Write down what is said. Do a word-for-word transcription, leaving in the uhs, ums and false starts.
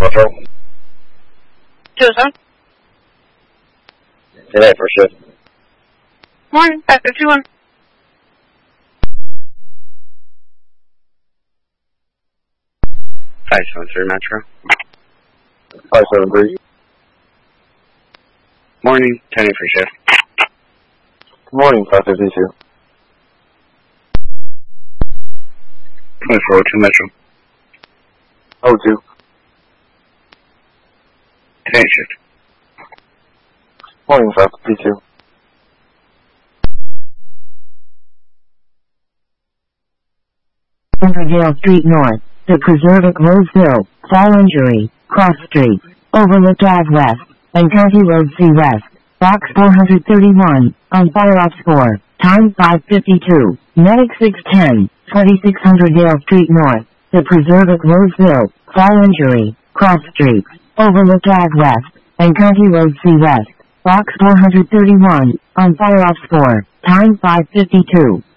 Metro. Susan. Today for shift. Morning, five fifty-one. five seven three Metro. five seven three. Morning, ten eight for shift. Good morning, five fifty-two. twenty-four oh two Metro. oh two. ten eight shift. Morning, five fifty-two. Riverdale Street North, The Preserve at Roseville, Fall Injury, Cross Street, Overlook Ave West, and County Road C West, Box four thirty-one, on Fire Ops four, time five fifty-two, Medic six ten, twenty-six hundred Dale Street North, The Preserve at Roseville, Fall Injury, Cross Street, Overlook Ave West, and County Road C West, Box four thirty-one, on Fire Ops four, time five fifty-two.